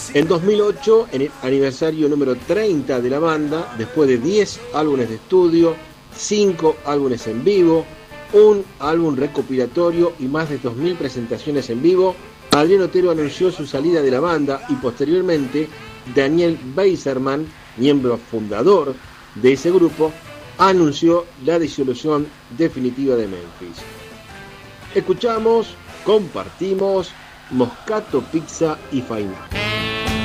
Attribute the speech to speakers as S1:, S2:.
S1: En 2008, en el aniversario número 30 de la banda, después de 10 álbumes de estudio, 5 álbumes en vivo, un álbum recopilatorio y más de 2.000 presentaciones en vivo, Adrián Otero anunció su salida de la banda y posteriormente Daniel Beiserman, miembro fundador de ese grupo, anunció la disolución definitiva de Memphis. Escuchamos, compartimos Moscato, Pizza y Faina.